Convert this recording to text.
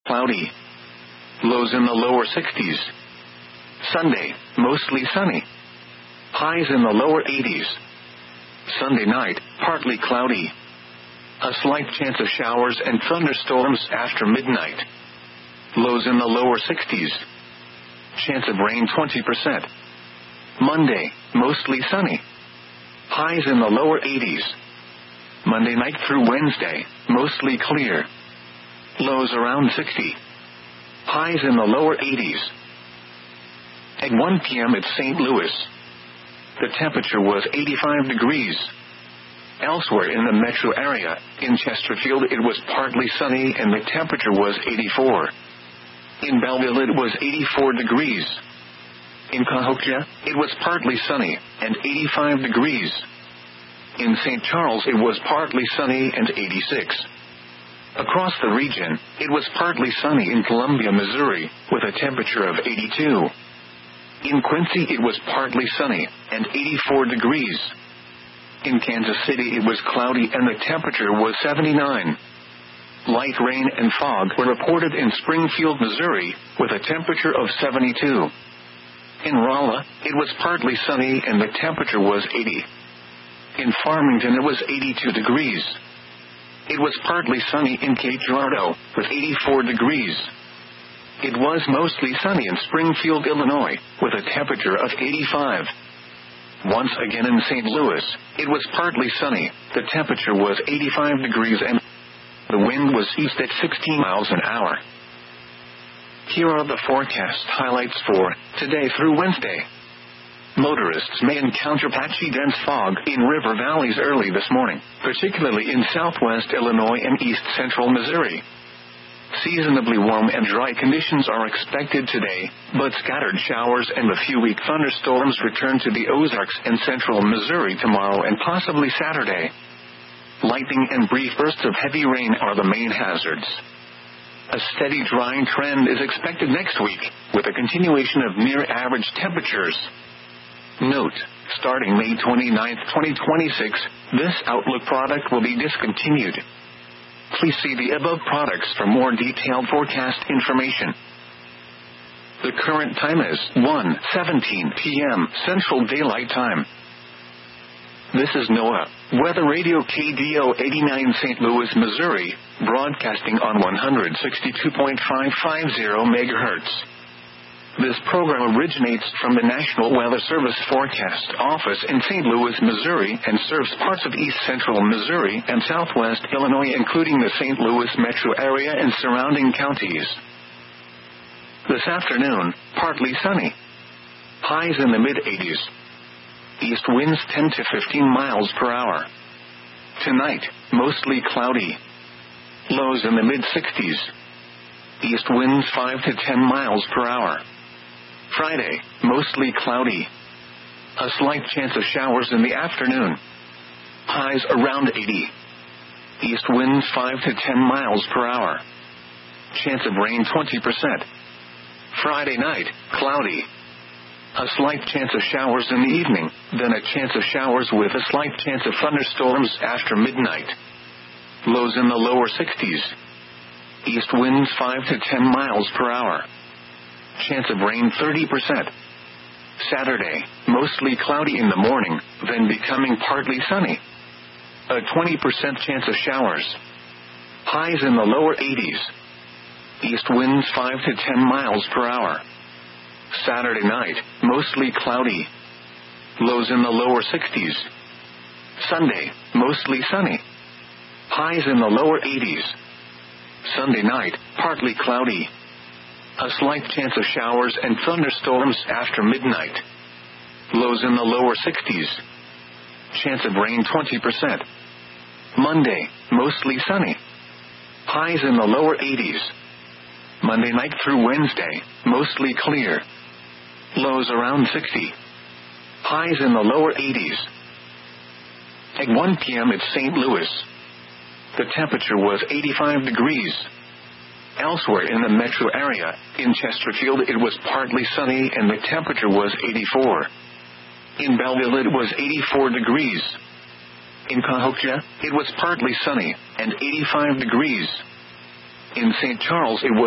cloudy. Lows in the lower 60s. Sunday, mostly sunny. Highs in the lower 80s. Sunday night, partly cloudy. A slight chance of showers and thunderstorms after midnight. Lows in the lower 60s. Chance of rain 20%. Monday, mostly sunny. Highs in the lower 80s. Monday night through Wednesday, mostly clear. Lows around 60. Highs in the lower 80s. At 1 p.m. at St. Louis, the temperature was 85 degrees. Elsewhere in the metro area, in Chesterfield it was partly sunny and the temperature was 84. In Belleville it was 84 degrees. In Cahokia, it was partly sunny and 85 degrees. In St. Charles it was partly sunny and 86. Across the region, it was partly sunny in Columbia, Missouri, with a temperature of 82. In Quincy it was partly sunny and 84 degrees. In Kansas City it was cloudy and the temperature was 79. Light rain and fog were reported in Springfield, Missouri, with a temperature of 72. In Rolla, it was partly sunny and the temperature was 80. In Farmington it was 82 degrees. It was partly sunny in Cape Girardeau, with 84 degrees. It was mostly sunny in Springfield, Illinois, with a temperature of 85. Once again in St. Louis, it was partly sunny, the temperature was 85 degrees and the wind was east at 16 miles an hour. Here are the forecast highlights for today through Wednesday. Motorists may encounter patchy dense fog in river valleys early this morning, particularly in southwest Illinois and east central Missouri. Seasonably warm and dry conditions are expected today, but scattered showers and a few weak thunderstorms return to the Ozarks and central Missouri tomorrow and possibly Saturday. Lightning and brief bursts of heavy rain are the main hazards. A steady drying trend is expected next week, with a continuation of near-average temperatures. Note, starting May 29, 2026, this Outlook product will be discontinued. Please see the above products for more detailed forecast information. The current time is 1:17 p.m. Central Daylight Time. This is NOAA, Weather Radio KDO 89 St. Louis, Missouri, broadcasting on 162.550 MHz. This program originates from the National Weather Service Forecast Office in St. Louis, Missouri, and serves parts of east central Missouri and southwest Illinois, including the St. Louis metro area and surrounding counties. This afternoon, partly sunny. Highs in the mid-80s. East winds 10 to 15 miles per hour. Tonight, mostly cloudy. Lows in the mid-60s. East winds 5 to 10 miles per hour. Friday, mostly cloudy. A slight chance of showers in the afternoon. Highs around 80. East winds 5 to 10 miles per hour. Chance of rain 20%. Friday night, cloudy. A slight chance of showers in the evening, then a chance of showers with a slight chance of thunderstorms after midnight. Lows in the lower 60s. East winds 5 to 10 miles per hour. Chance of rain 30%. Saturday, mostly cloudy in the morning, then becoming partly sunny. A 20% chance of showers. Highs in the lower 80s. East winds 5 to 10 miles per hour. Saturday night, mostly cloudy. Lows in the lower 60s. Sunday, mostly sunny. Highs in the lower 80s. Sunday night, partly cloudy. A slight chance of showers and thunderstorms after midnight. Lows in the lower 60s. Chance of rain 20%. Monday, mostly sunny. Highs in the lower 80s. Monday night through Wednesday, mostly clear. Lows around 60. Highs in the lower 80s. At 1 p.m. at St. Louis, the temperature was 85 degrees. Elsewhere in the metro area, in Chesterfield it was partly sunny and the temperature was 84. In Belleville it was 84 degrees. In Cahokia, it was partly sunny and 85 degrees. In St. Charles it was